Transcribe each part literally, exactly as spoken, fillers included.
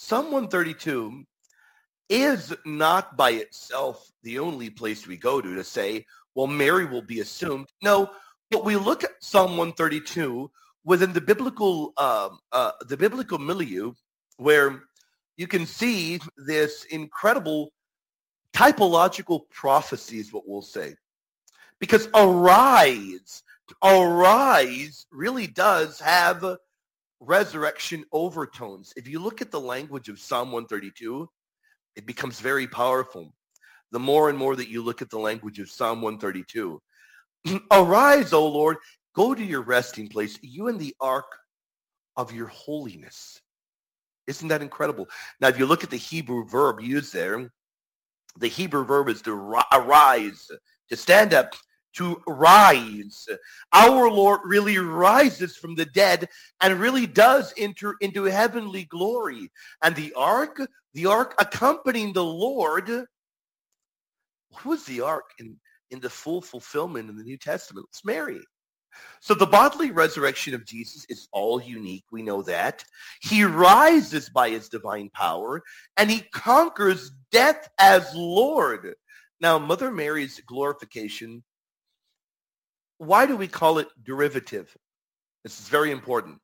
Psalm one thirty-two is not by itself the only place we go to to say, well, Mary will be assumed. No, but we look at Psalm one thirty-two within the biblical um, uh, the biblical milieu, where you can see this incredible typological prophecy is what we'll say. Because arise, arise really does have resurrection overtones. If you look at the language of Psalm one thirty-two, it becomes very powerful. The more and more that you look at the language of Psalm one thirty-two, arise, O Lord, go to your resting place, you and the ark of your holiness. Isn't that incredible? Now, if you look at the Hebrew verb used there, the Hebrew verb is to arise, to stand up, to rise. Our Lord really rises from the dead and really does enter into heavenly glory. And the ark, the ark accompanying the Lord, what was the ark in, in the full fulfillment in the New Testament? It's Mary. So the bodily resurrection of Jesus is all unique. We know that. He rises by his divine power, and he conquers death as Lord. Now, Mother Mary's glorification, why do we call it derivative? This is very important.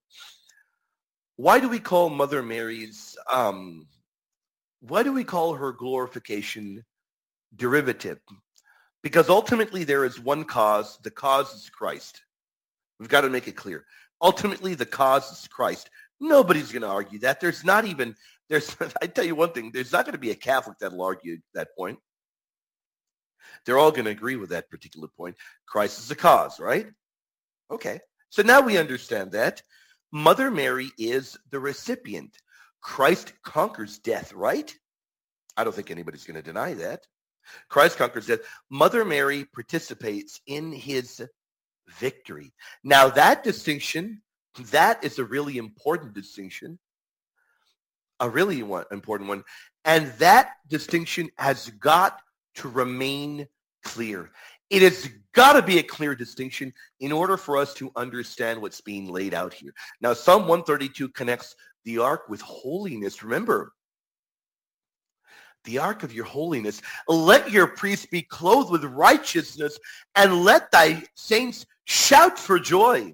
Why do we call Mother Mary's, um, why do we call her glorification derivative? Because ultimately there is one cause. The cause is Christ. We've got to make it clear. Ultimately, the cause is Christ. Nobody's going to argue that. There's not even, there's, I tell you one thing, there's not going to be a Catholic that'll argue that point. They're all going to agree with that particular point. Christ is the cause, right? Okay. So now we understand that. Mother Mary is the recipient. Christ conquers death, right? I don't think anybody's going to deny that. Christ conquers death. Mother Mary participates in his victory. Now that distinction, that is a really important distinction, a really one, important one. And that distinction has got to remain clear. It has got to be a clear distinction in order for us to understand what's being laid out here. Now, Psalm one thirty-two connects the ark with holiness. Remember, the ark of your holiness. Let your priests be clothed with righteousness, and let thy saints shout for joy.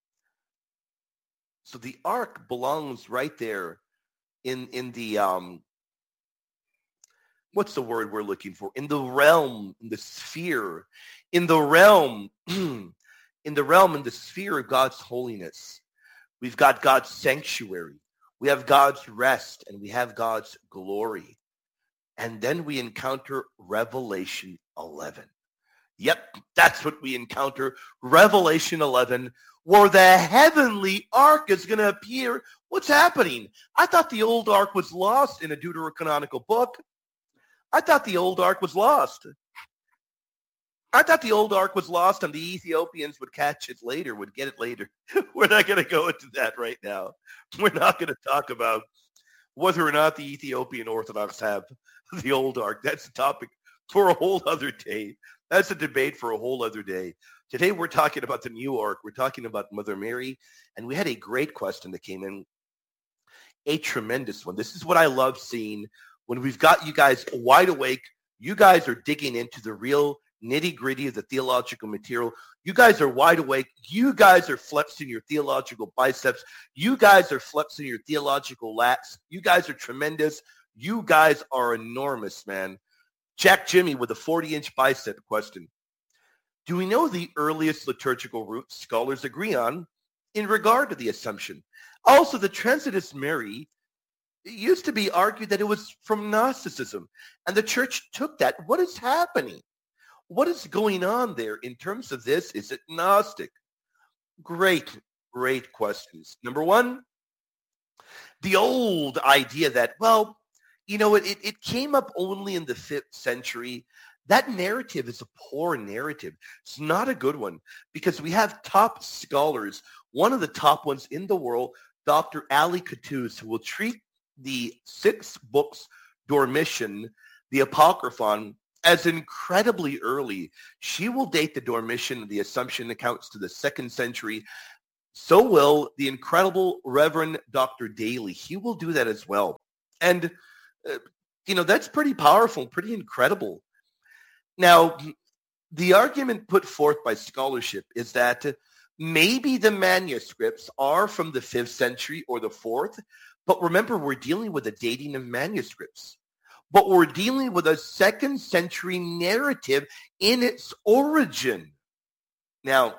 So the ark belongs right there in, in the, um, what's the word we're looking for? In the realm, in the sphere, in the realm, in the realm, in the sphere of God's holiness. We've got God's sanctuary. We have God's rest, and we have God's glory. And then we encounter Revelation eleven. Yep, that's what we encounter. Revelation eleven, where the heavenly ark is going to appear. What's happening? I thought the old ark was lost in a deuterocanonical book. I thought the old ark was lost. I thought the old ark was lost and the Ethiopians would catch it later, would get it later. We're not going to go into that right now. We're not going to talk about whether or not the Ethiopian Orthodox have the old ark. That's a topic for a whole other day. That's a debate for a whole other day. Today we're talking about the new ark. We're talking about Mother Mary. And we had a great question that came in, a tremendous one. This is what I love seeing when we've got you guys wide awake. You guys are digging into the real nitty-gritty of the theological material. You guys are wide awake. You guys are flexing your theological biceps. You guys are flexing your theological lats. You guys are tremendous. You guys are enormous, man. Jack Jimmy with a forty-inch bicep question. Do we know the earliest liturgical route scholars agree on in regard to the Assumption? Also, the Transitus Mary, it used to be argued that it was from Gnosticism, and the church took that. What is happening? What is going on there in terms of this? Is it Gnostic? Great, great questions. Number one, the old idea that, well, you know, it, it came up only in the fifth century. That narrative is a poor narrative. It's not a good one because we have top scholars, one of the top ones in the world, Doctor Ali Qattuz, who will treat the six books Dormition, the Apocryphon, as incredibly early. She will date the Dormition and the Assumption accounts to the second century. So will the incredible Reverend Doctor Daly. He will do that as well. And, uh, you know, that's pretty powerful, pretty incredible. Now, the argument put forth by scholarship is that maybe the manuscripts are from the fifth century or the fourth, but remember, we're dealing with a dating of manuscripts. But we're dealing with a second century narrative in its origin. Now,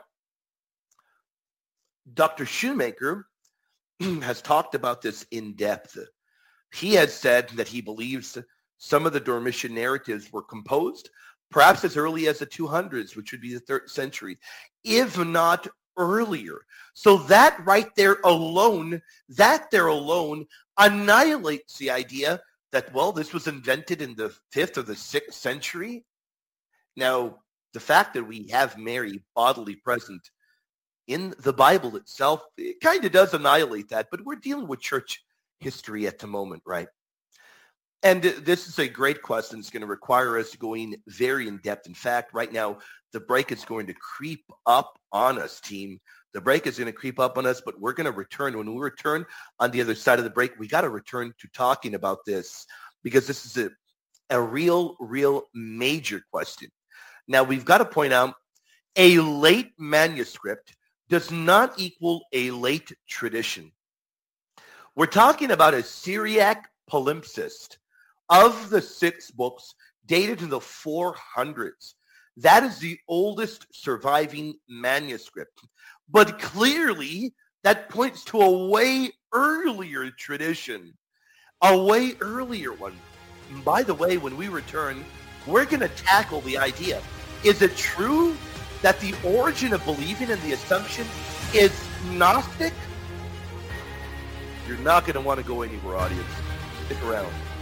Doctor Shoemaker has talked about this in depth. He has said that he believes some of the Dormition narratives were composed perhaps as early as the two hundreds, which would be the third century, if not earlier. So that right there alone, that there alone annihilates the idea that, well, this was invented in the fifth or the sixth century. Now, the fact that we have Mary bodily present in the Bible itself, it kind of does annihilate that, but we're dealing with church history at the moment, right? And this is a great question. It's going to require us going very in-depth. In fact, right now, the break is going to creep up on us, team. The break is going to creep up on us, but we're going to return. When we return on the other side of the break, we got to return to talking about this because this is a, a real, real major question. Now, we've got to point out a late manuscript does not equal a late tradition. We're talking about a Syriac palimpsest of the six books dated in the four hundreds. That is the oldest surviving manuscript. But clearly, that points to a way earlier tradition, a way earlier one. And by the way, when we return, we're going to tackle the idea. Is it true that the origin of believing in the assumption is Gnostic? You're not going to want to go anywhere, audience. Stick around.